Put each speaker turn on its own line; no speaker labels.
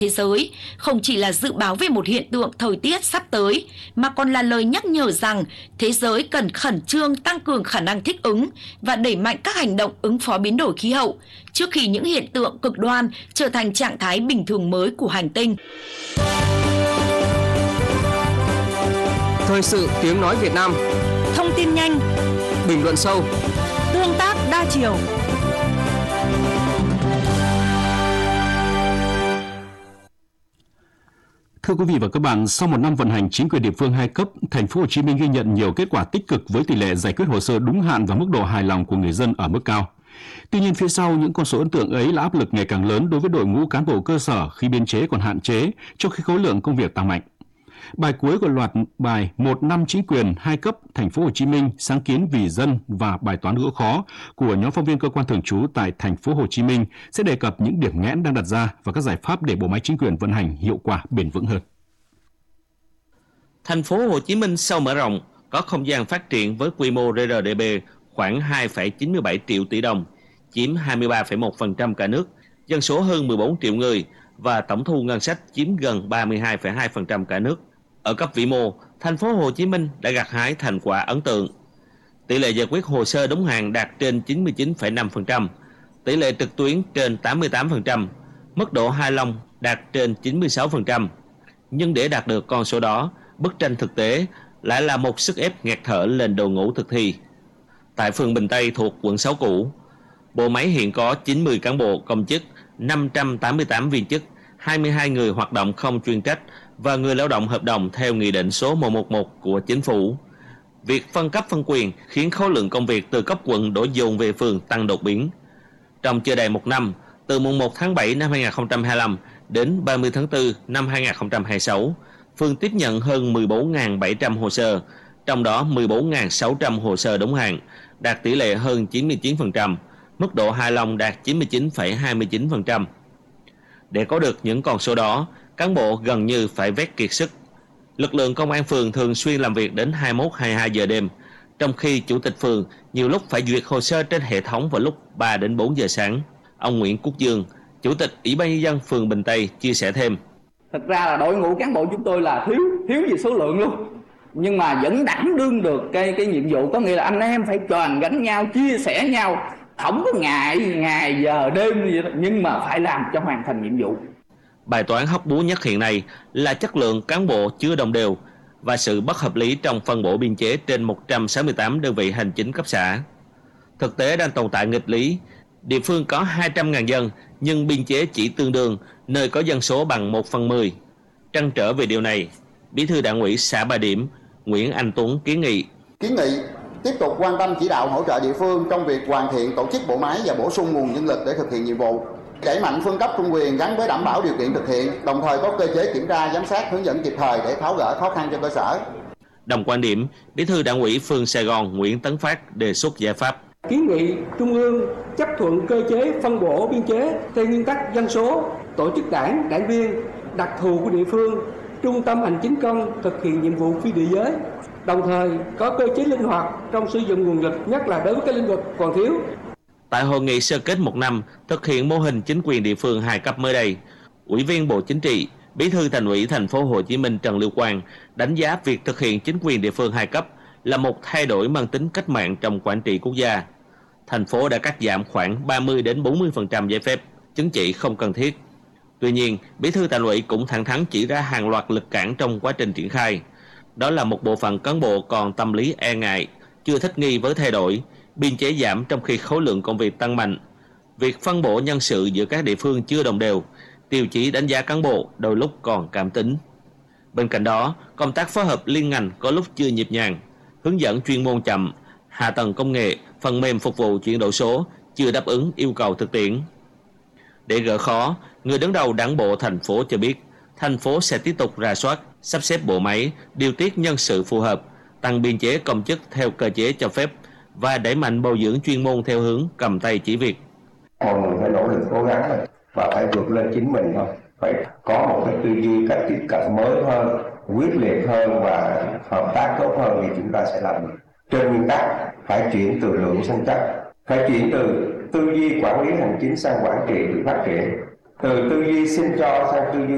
Thế giới không chỉ là dự báo về một hiện tượng thời tiết sắp tới, mà còn là lời nhắc nhở rằng thế giới cần khẩn trương tăng cường khả năng thích ứng và đẩy mạnh các hành động ứng phó biến đổi khí hậu trước khi những hiện tượng cực đoan trở thành trạng thái bình thường mới của hành tinh.
Thời sự tiếng nói Việt Nam.
Thông tin nhanh,
bình luận sâu,
tương tác đa chiều.
Thưa quý vị và các bạn, sau một năm vận hành chính quyền địa phương 2 cấp, thành phố Hồ Chí Minh ghi nhận nhiều kết quả tích cực với tỷ lệ giải quyết hồ sơ đúng hạn và mức độ hài lòng của người dân ở mức cao. Tuy nhiên, phía sau những con số ấn tượng ấy là áp lực ngày càng lớn đối với đội ngũ cán bộ cơ sở khi biên chế còn hạn chế, trong khi khối lượng công việc tăng mạnh. Bài cuối của loạt bài Một năm chính quyền 2 cấp thành phố Hồ Chí Minh, sáng kiến vì dân và bài toán gỡ khó của nhóm phóng viên cơ quan thường trú tại thành phố Hồ Chí Minh sẽ đề cập những điểm nghẽn đang đặt ra và các giải pháp để bộ máy chính quyền vận hành hiệu quả, bền vững hơn.
Thành phố Hồ Chí Minh sau mở rộng có không gian phát triển với quy mô GDP khoảng 2,97 triệu tỷ đồng, chiếm 23,1% cả nước, dân số hơn 14 triệu người và tổng thu ngân sách chiếm gần 32,2% cả nước. Ở cấp vĩ mô, thành phố Hồ Chí Minh đã gặt hái thành quả ấn tượng. Tỷ lệ giải quyết hồ sơ đúng hạn đạt trên 99,5%, tỷ lệ trực tuyến trên 88%, mức độ hài lòng đạt trên 96%. Nhưng để đạt được con số đó, bức tranh thực tế lại là một sức ép nghẹt thở lên đội ngũ thực thi. Tại phường Bình Tây thuộc quận 6 cũ, bộ máy hiện có 90 cán bộ công chức, 588 viên chức, 22 người hoạt động không chuyên trách và người lao động hợp đồng theo Nghị định số 111 của Chính phủ. Việc phân cấp phân quyền khiến khối lượng công việc từ cấp quận đổ dồn về phường tăng đột biến. Trong chưa đầy một năm, từ mùng 1 tháng 7 năm 2025 đến 30 tháng 4 năm 2026, phường tiếp nhận hơn 14.700 hồ sơ, trong đó 14.600 hồ sơ đúng hạn, đạt tỷ lệ hơn 99%, mức độ hài lòng đạt 99,29%. Để có được những con số đó, cán bộ gần như phải vét kiệt sức. Lực lượng công an phường thường xuyên làm việc đến 21-22 giờ đêm, trong khi chủ tịch phường nhiều lúc phải duyệt hồ sơ trên hệ thống vào lúc 3 đến 4 giờ sáng. Ông Nguyễn Quốc Dương, chủ tịch Ủy ban nhân dân phường Bình Tây chia sẻ thêm.
Thực ra là đội ngũ cán bộ chúng tôi là thiếu về số lượng luôn, nhưng mà vẫn đảm đương được cái nhiệm vụ, có nghĩa là anh em phải tròn gánh nhau, chia sẻ nhau, không có ngày giờ đêm gì đó, nhưng mà phải làm cho hoàn thành nhiệm vụ.
Bài toán hóc búa nhất hiện nay là chất lượng cán bộ chưa đồng đều và sự bất hợp lý trong phân bổ biên chế trên 168 đơn vị hành chính cấp xã. Thực tế đang tồn tại nghịch lý, địa phương có 200.000 dân nhưng biên chế chỉ tương đương nơi có dân số bằng 1/10. Trăn trở về điều này, Bí thư Đảng ủy xã Ba Điểm Nguyễn Anh Tuấn kiến nghị
tiếp tục quan tâm chỉ đạo hỗ trợ địa phương trong việc hoàn thiện tổ chức bộ máy và bổ sung nguồn nhân lực để thực hiện nhiệm vụ, đẩy mạnh phân cấp phân quyền gắn với đảm bảo điều kiện thực hiện, đồng thời có cơ chế kiểm tra giám sát hướng dẫn kịp thời để tháo gỡ khó khăn cho cơ sở.
Đồng quan điểm, Bí thư Đảng ủy phường Sài Gòn Nguyễn Tấn Phát đề xuất giải pháp.
Kiến nghị Trung ương chấp thuận cơ chế phân bổ biên chế theo nguyên tắc dân số, tổ chức đảng, đảng viên, đặc thù của địa phương, trung tâm hành chính công thực hiện nhiệm vụ phi địa giới, đồng thời có cơ chế linh hoạt trong sử dụng nguồn lực, nhất là đối với các lĩnh vực còn thiếu.
Tại hội nghị sơ kết một năm thực hiện mô hình chính quyền địa phương 2 cấp mới đây, Ủy viên Bộ Chính trị, Bí thư Thành ủy Thành phố Hồ Chí Minh Trần Lưu Quang đánh giá việc thực hiện chính quyền địa phương 2 cấp là một thay đổi mang tính cách mạng trong quản trị quốc gia. Thành phố đã cắt giảm khoảng 30 đến 40% giấy phép, chứng chỉ không cần thiết. Tuy nhiên, Bí thư Thành ủy cũng thẳng thắn chỉ ra hàng loạt lực cản trong quá trình triển khai. Đó là một bộ phận cán bộ còn tâm lý e ngại, chưa thích nghi với thay đổi, biên chế giảm trong khi khối lượng công việc tăng mạnh, việc phân bổ nhân sự giữa các địa phương chưa đồng đều, tiêu chí đánh giá cán bộ đôi lúc còn cảm tính. Bên cạnh đó, công tác phối hợp liên ngành có lúc chưa nhịp nhàng, hướng dẫn chuyên môn chậm, hạ tầng công nghệ, phần mềm phục vụ chuyển đổi số chưa đáp ứng yêu cầu thực tiễn. Để gỡ khó, người đứng đầu Đảng bộ thành phố cho biết, thành phố sẽ tiếp tục rà soát, sắp xếp bộ máy, điều tiết nhân sự phù hợp, tăng biên chế công chức theo cơ chế cho phép và đẩy mạnh bồi dưỡng chuyên môn theo hướng cầm tay chỉ việc.
Mọi người phải nỗ lực cố gắng và phải vượt lên chính mình thôi, phải có một cái tư duy, cách tiếp cận mới hơn, quyết liệt hơn và hợp tác tốt hơn thì chúng ta sẽ làm được. Trên nguyên tắc phải chuyển từ lượng sang chất, phải chuyển từ tư duy quản lý hành chính sang quản trị tự phát triển, từ tư duy xin cho sang tư duy